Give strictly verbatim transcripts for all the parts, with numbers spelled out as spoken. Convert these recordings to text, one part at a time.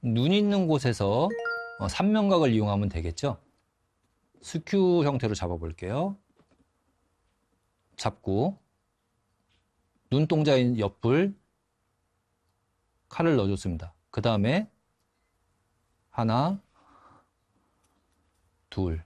눈 있는 곳에서 어, 삼면각을 이용하면 되겠죠. 스큐 형태로 잡아볼게요. 잡고 눈동자인 옆을 칼을 넣어줬습니다. 그 다음에 하나, 둘,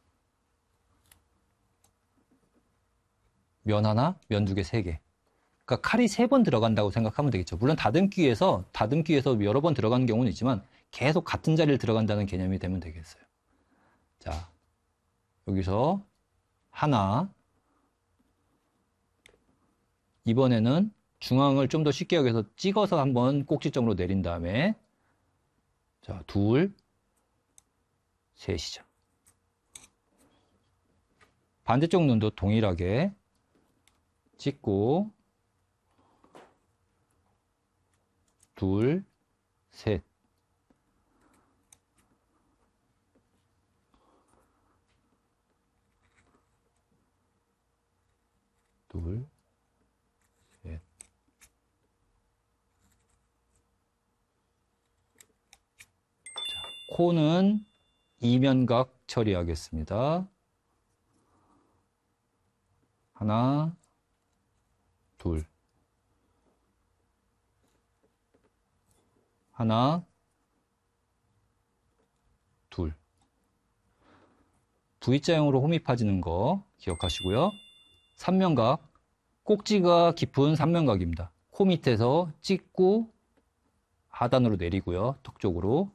면 하나, 면 두 개, 세 개. 그러니까 칼이 세 번 들어간다고 생각하면 되겠죠. 물론 다듬기에서 다듬기에서 여러 번 들어가는 경우는 있지만 계속 같은 자리를 들어간다는 개념이 되면 되겠어요. 자, 여기서 하나, 이번에는 중앙을 좀 더 쉽게 하기 위해서 찍어서 한번 꼭지점으로 내린 다음에 자, 둘, 셋이죠. 반대쪽 눈도 동일하게 찍고 둘, 셋. 둘, 셋. 자, 코는 이면각 처리하겠습니다. 하나, 둘. 하나, 둘. V자형으로 홈이 파지는 거 기억하시고요. 삼면각, 꼭지가 깊은 삼면각입니다. 코 밑에서 찍고 하단으로 내리고요. 턱 쪽으로.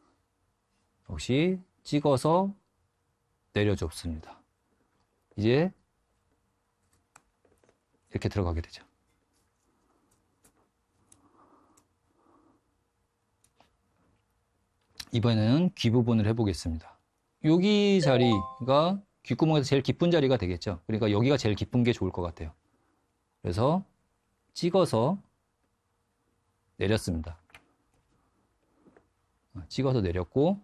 역시 찍어서 내려줍습니다. 이제 이렇게 들어가게 되죠. 이번에는 귀 부분을 해보겠습니다. 여기 자리가 귓구멍에서 제일 깊은 자리가 되겠죠. 그러니까 여기가 제일 깊은 게 좋을 것 같아요. 그래서 찍어서 내렸습니다. 찍어서 내렸고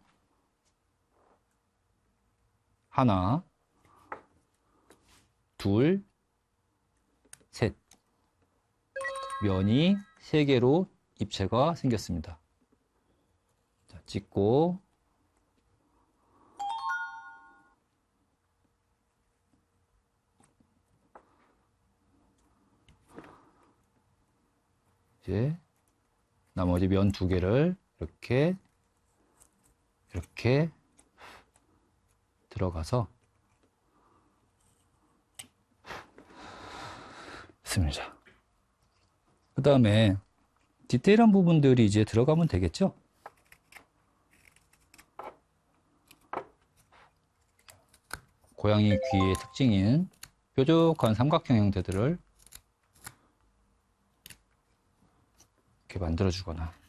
하나, 둘, 셋. 면이 세 개로 입체가 생겼습니다. 자, 찍고 이제 나머지 면 두 개를 이렇게 이렇게 들어가서 있습니다. 그 다음에 디테일한 부분들이 이제 들어가면 되겠죠? 고양이 귀의 특징인 뾰족한 삼각형 형태들을 이렇게 만들어주거나